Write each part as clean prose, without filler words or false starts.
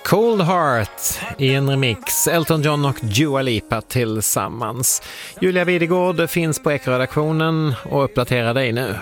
Cold Heart i en remix, Elton John och Dua Lipa tillsammans. Julia Videgård finns på Ekoredaktionen och uppdaterar dig nu.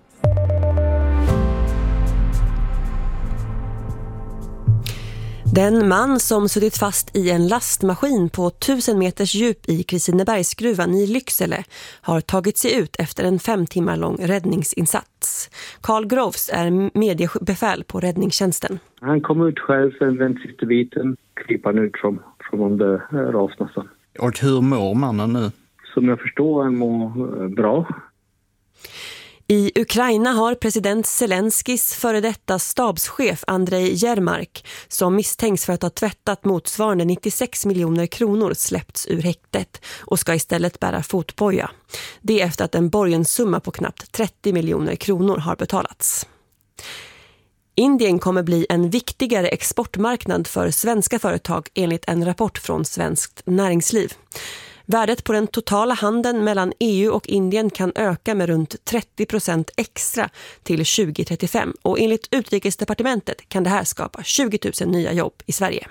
Den man som suttit fast i en lastmaskin på 1000 meters djup i Kristinebergsgruvan i Lycksele har tagit sig ut efter en 5 timmar lång räddningsinsats. Carl Groves är mediebefäl på räddningstjänsten. Han kom ut själv, sen den sista biten kryper han ut från om det ras nästan. Och hur mår mannen nu? Som jag förstår, han mår bra. I Ukraina har president Zelenskis före detta stabschef Andrei Jermark, som misstänks för att ha tvättat motsvarande 96 miljoner kronor, släppts ur häktet och ska istället bära fotboja. Det efter att en borgenssumma på knappt 30 miljoner kronor har betalats. Indien kommer bli en viktigare exportmarknad för svenska företag enligt en rapport från Svenskt Näringsliv. Värdet på den totala handeln mellan EU och Indien kan öka med runt 30% extra till 2035 och enligt Utrikesdepartementet kan det här skapa 20 000 nya jobb i Sverige.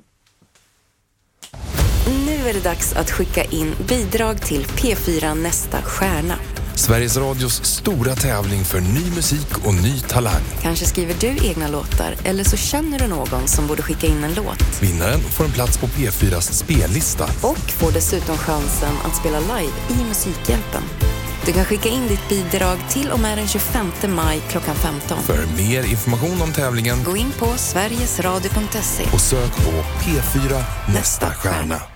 Nu är det dags att skicka in bidrag till P4 Nästa Stjärna. Sveriges Radios stora tävling för ny musik och ny talang. Kanske skriver du egna låtar eller så känner du någon som borde skicka in en låt. Vinnaren får en plats på P4s spellista. Och får dessutom chansen att spela live i Musikhjälpen. Du kan skicka in ditt bidrag till och med den 25 maj klockan 15. För mer information om tävlingen, gå in på sverigesradio.se och sök på P4 Nästa Stjärna.